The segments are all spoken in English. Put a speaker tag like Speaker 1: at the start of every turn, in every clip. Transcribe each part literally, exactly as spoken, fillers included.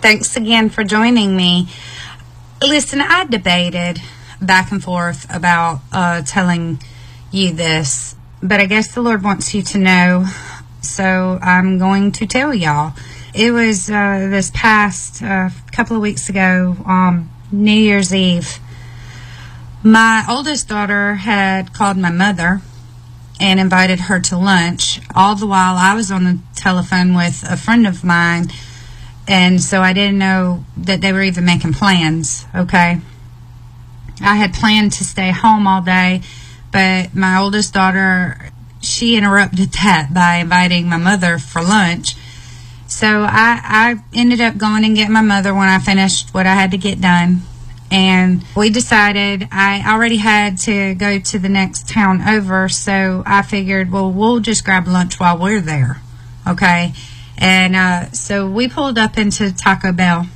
Speaker 1: Thanks again for joining me. Listen, I debated back and forth about uh, telling you this, but I guess the Lord wants you to know, so I'm going to tell y'all. It was uh, this past uh, couple of weeks ago, um, New Year's Eve. My oldest daughter had called my mother and invited her to lunch. All the while I was on the telephone with a friend of mine, and so I didn't know that they were even making plans, okay? I had planned to stay home all day, but my oldest daughter, she interrupted that by inviting my mother for lunch. So I, I ended up going and getting my mother when I finished what I had to get done. And we decided I already had to go to the next town over, so I figured, well, we'll just grab lunch while we're there, okay? And uh, so we pulled up into Taco Bell.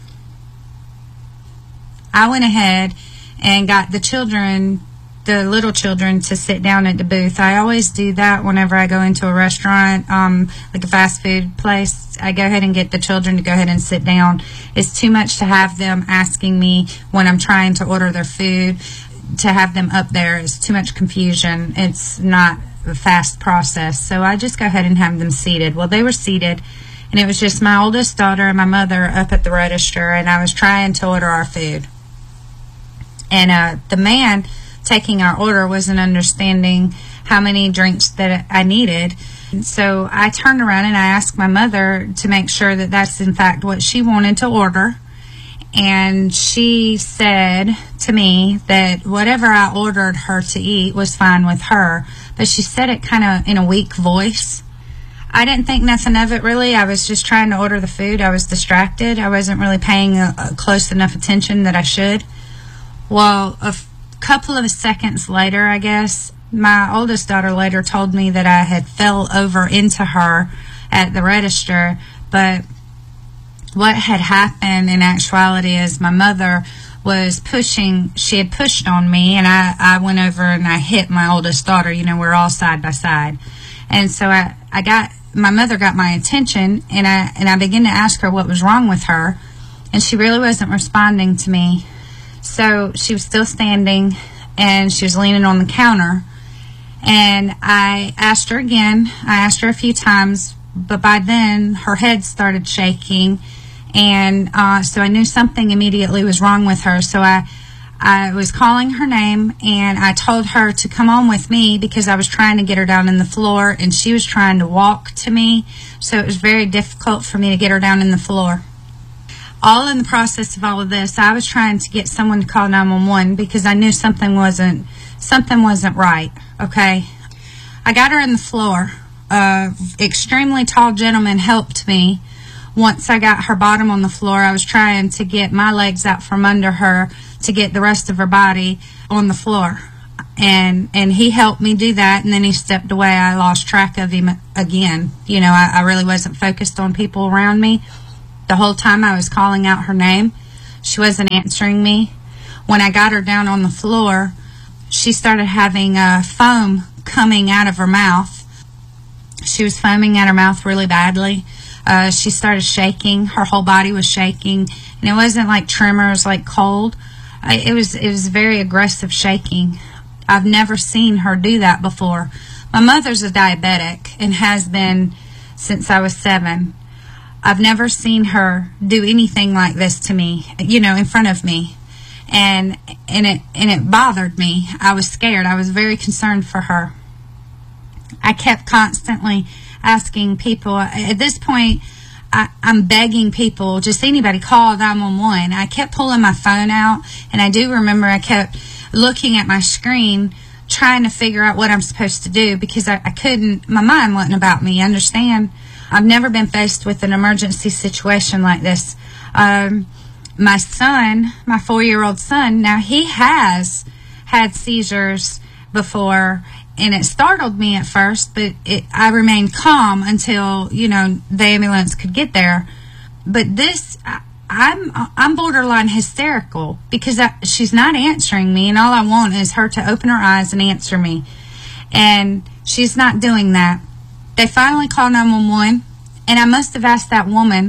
Speaker 1: I went ahead and got the children, the little children, to sit down at the booth. I always do that whenever I go into a restaurant, um, like a fast food place. I go ahead and get the children to go ahead and sit down. It's too much to have them asking me when I'm trying to order their food. To have them up there is too much confusion. It's not a fast process. So I just go ahead and have them seated. Well, they were seated, and it was just my oldest daughter and my mother up at the register, and I was trying to order our food. And uh, the man taking our order wasn't understanding how many drinks that I needed. And so I turned around and I asked my mother to make sure that that's in fact what she wanted to order. And she said to me that whatever I ordered her to eat was fine with her. But she said it kind of in a weak voice. I didn't think nothing of it, really. I was just trying to order the food. I was distracted. I wasn't really paying a, a close enough attention that I should. Well, a f- couple of seconds later, I guess, my oldest daughter later told me that I had fell over into her at the register. But what had happened in actuality is my mother was pushing, she had pushed on me, and I, I went over and I hit my oldest daughter. You know, we're all side by side. And so I, I got, my mother got my attention, and I, and I began to ask her what was wrong with her, and she really wasn't responding to me. So she was still standing, and she was leaning on the counter, and I asked her again. I asked her a few times, but by then her head started shaking, and uh, so I knew something immediately was wrong with her. So I I was calling her name, and I told her to come on with me because I was trying to get her down in the floor, and she was trying to walk to me, so it was very difficult for me to get her down in the floor. All in the process of all of this, I was trying to get someone to call nine one one because I knew something wasn't something wasn't right, okay? I got her in the floor. A extremely tall gentleman helped me. Once I got her bottom on the floor, I was trying to get my legs out from under her to get the rest of her body on the floor. And and he helped me do that, and then he stepped away. I lost track of him again. You know, I, I really wasn't focused on people around me. The whole time I was calling out her name, she wasn't answering me. When I got her down on the floor, she started having uh, foam coming out of her mouth. She was foaming at her mouth really badly. Uh, she started shaking. Her whole body was shaking, and it wasn't like tremors, like cold. I, it was it was very aggressive shaking. I've never seen her do that before. My mother's a diabetic and has been since I was seven. I've never seen her do anything like this to me, you know, in front of me. And and it and it bothered me. I was scared. I was very concerned for her. I kept constantly asking people. At this point, I, I'm begging people, just anybody, call nine one one. I kept pulling my phone out, and I do remember I kept looking at my screen trying to figure out what I'm supposed to do because I, I couldn't, my mind wasn't about me, you understand? I've never been faced with an emergency situation like this. Um, my son, my four-year-old son, now he has had seizures before, and it startled me at first, but it, I remained calm until, you know, the ambulance could get there. But this, I, I'm I'm borderline hysterical because I, she's not answering me, and all I want is her to open her eyes and answer me. And she's not doing that. They finally called nine one one, and I must have asked that woman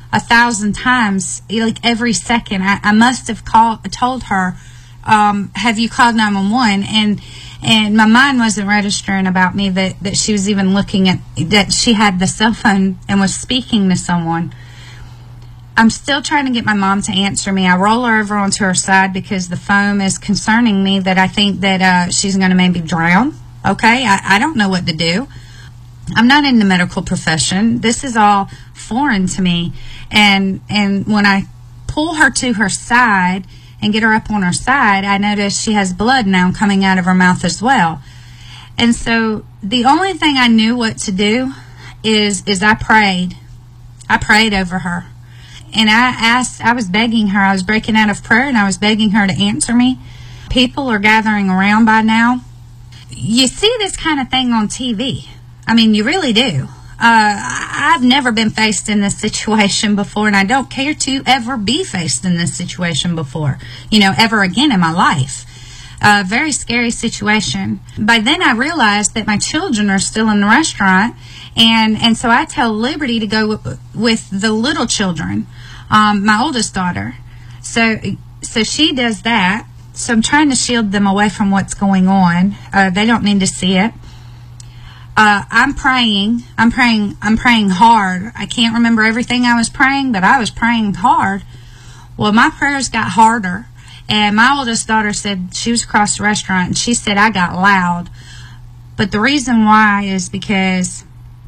Speaker 1: a thousand times, like every second. I, I must have called, told her, um, have you called nine one one? And and my mind wasn't registering about me that, that she was even looking at, that she had the cell phone and was speaking to someone. I'm still trying to get my mom to answer me. I roll her over onto her side because the foam is concerning me, that I think that uh, she's going to maybe drown. Okay, I, I don't know what to do. I'm not in the medical profession. This is all foreign to me. And and when I pull her to her side and get her up on her side, I notice she has blood now coming out of her mouth as well. And so the only thing I knew what to do is is I prayed. I prayed over her. And I asked, I was begging her, I was breaking out of prayer and I was begging her to answer me. People are gathering around by now. You see this kind of thing on T V. I mean, you really do. Uh, I've never been faced in this situation before, and I don't care to ever be faced in this situation before, you know, ever again in my life. A very scary situation. By then I realized that my children are still in the restaurant, and, and so I tell Liberty to go w- with the little children, um, my oldest daughter. So, so she does that. So I'm trying to shield them away from what's going on. Uh, they don't need to see it. Uh, I'm praying. I'm praying. I'm praying hard. I can't remember everything I was praying, but I was praying hard. Well, my prayers got harder. And my oldest daughter said, she was across the restaurant, and she said I got loud. But the reason why is because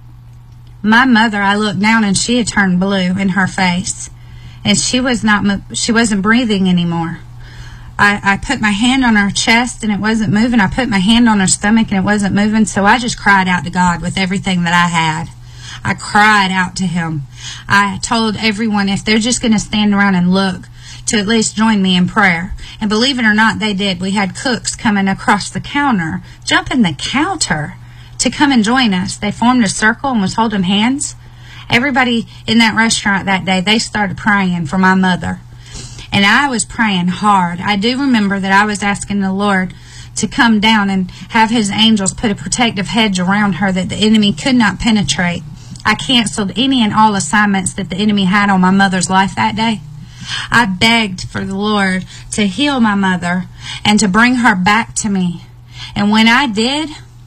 Speaker 1: my mother, I looked down and she had turned blue in her face. And she was not, she wasn't breathing anymore. I, I put my hand on her chest and it wasn't moving. I put my hand on her stomach and it wasn't moving. So I just cried out to God with everything that I had. I cried out to him. I told everyone if they're just going to stand around and look, to at least join me in prayer. And believe it or not, they did. We had cooks coming across the counter, jumping the counter to come and join us. They formed a circle and was holding hands. Everybody in that restaurant that day, they started praying for my mother. And I was praying hard. I do remember that I was asking the Lord to come down and have his angels put a protective hedge around her that the enemy could not penetrate. I canceled any and all assignments that the enemy had on my mother's life that day. I begged for the Lord to heal my mother and to bring her back to me. And when I did,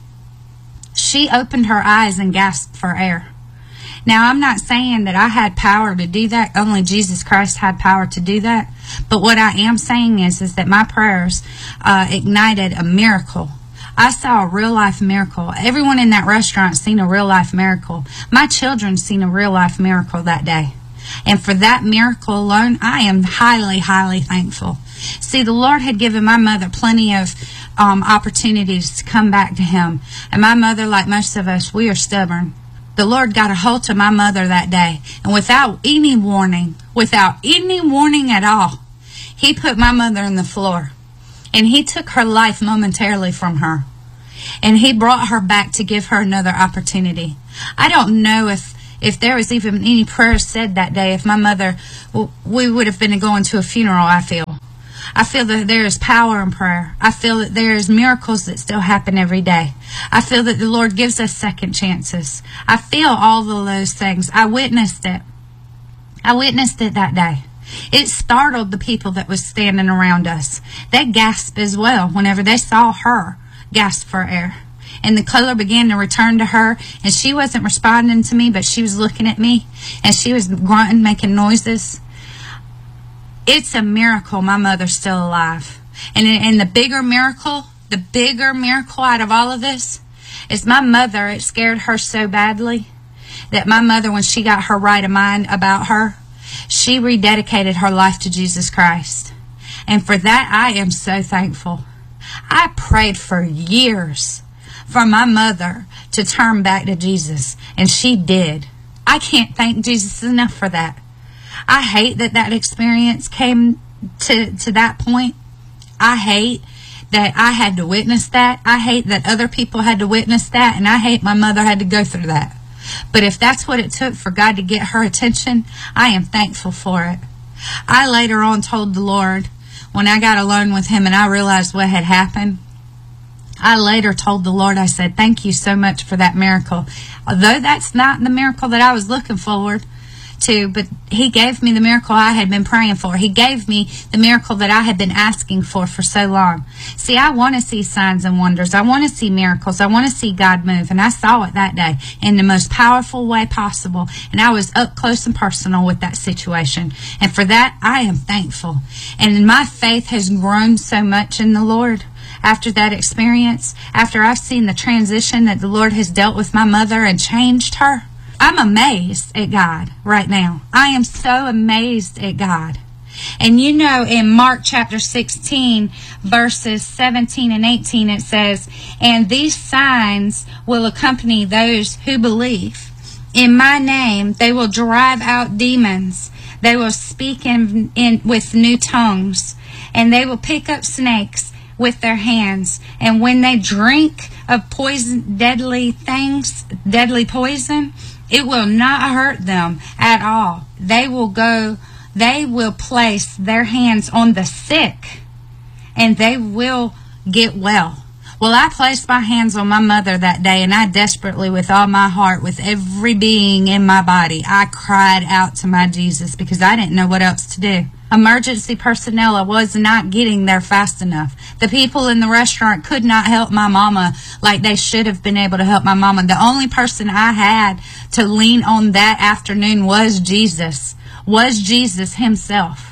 Speaker 1: she opened her eyes and gasped for air. Now, I'm not saying that I had power to do that. Only Jesus Christ had power to do that. But what I am saying is, is that my prayers uh, ignited a miracle. I saw a real-life miracle. Everyone in that restaurant seen a real-life miracle. My children seen a real-life miracle that day. And for that miracle alone, I am highly, highly thankful. See, the Lord had given my mother plenty of um, opportunities to come back to him. And my mother, like most of us, we are stubborn. The Lord got a hold of my mother that day. And without any warning, without any warning at all, he put my mother on the floor. And he took her life momentarily from her. And he brought her back to give her another opportunity. I don't know if, if there was even any prayers said that day. If my mother, we would have been going to a funeral, I feel. I feel that there is power in prayer. I feel that there is miracles that still happen every day. I feel that the Lord gives us second chances. I feel all of those things. I witnessed it. I witnessed it that day. It startled the people that was standing around us. They gasped as well whenever they saw her gasp for air. And the color began to return to her, and she wasn't responding to me, but she was looking at me, and she was grunting, making noises. It's a miracle my mother's still alive. And, and the bigger miracle, the bigger miracle out of all of this is my mother, it scared her so badly that my mother, when she got her right of mind about her, she rededicated her life to Jesus Christ. And for that, I am so thankful. I prayed for years for my mother to turn back to Jesus, and she did. I can't thank Jesus enough for that. I hate that that experience came to, to that point. I hate that I had to witness that. I hate that other people had to witness that, and I hate my mother had to go through that. But if that's what it took for God to get her attention, I am thankful for it. I later on told the Lord, when I got alone with him and I realized what had happened, I later told the Lord, I said, thank you so much for that miracle. Although that's not the miracle that I was looking forward to, but he gave me the miracle I had been praying for. He gave me the miracle that I had been asking for for so long. See, I want to see signs and wonders. I want to see miracles. I want to see God move. And I saw it that day in the most powerful way possible. And I was up close and personal with that situation. And for that, I am thankful. And my faith has grown so much in the Lord after that experience, after I've seen the transition that the Lord has dealt with my mother and changed her. I'm amazed at God right now. I am so amazed at God. And you know, in Mark chapter sixteen, verses seventeen and eighteen, it says, "And these signs will accompany those who believe. In my name, they will drive out demons. They will speak in, in with new tongues, and they will pick up snakes with their hands. And when they drink of poison, deadly things, deadly poison, it will not hurt them at all. They will go, they will place their hands on the sick, and they will get well." Well, I placed my hands on my mother that day, and I desperately, with all my heart, with every being in my body, I cried out to my Jesus because I didn't know what else to do. Emergency personnel was not getting there fast enough. The people in the restaurant could not help my mama like they should have been able to help my mama. The only person I had to lean on that afternoon was Jesus, was Jesus himself.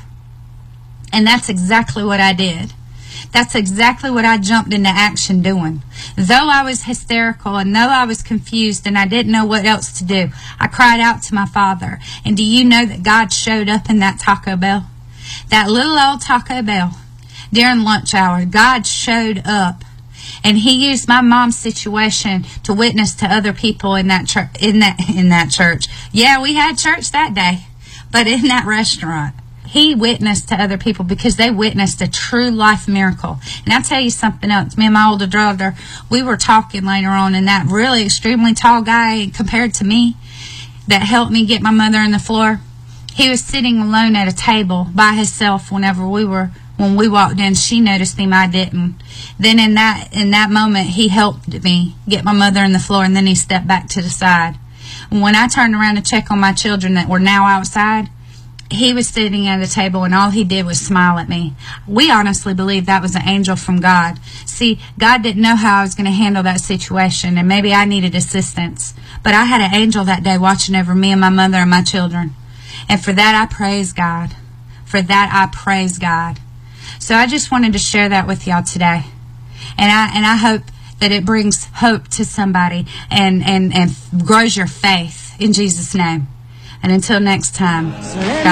Speaker 1: And that's exactly what I did. That's exactly what I jumped into action doing. Though I was hysterical and though I was confused and I didn't know what else to do, I cried out to my Father. And do you know that God showed up in that Taco Bell? That little old Taco Bell during lunch hour, God showed up. And he used my mom's situation to witness to other people in that church. In that in that church. Yeah, we had church that day, but in that restaurant. He witnessed to other people because they witnessed a true life miracle. And I'll tell you something else. Me and my older brother, we were talking later on, and that really extremely tall guy compared to me that helped me get my mother on the floor, he was sitting alone at a table by himself whenever we were, when we walked in. She noticed him, I didn't. Then in that, in that moment, he helped me get my mother on the floor, and then he stepped back to the side. When I turned around to check on my children that were now outside, he was sitting at a table, and all he did was smile at me. We honestly believe that was an angel from God. See, God didn't know how I was going to handle that situation, and maybe I needed assistance. But I had an angel that day watching over me and my mother and my children. And for that, I praise God. For that, I praise God. So I just wanted to share that with y'all today. And I and I hope that it brings hope to somebody and, and, and grows your faith in Jesus' name. And until next time, God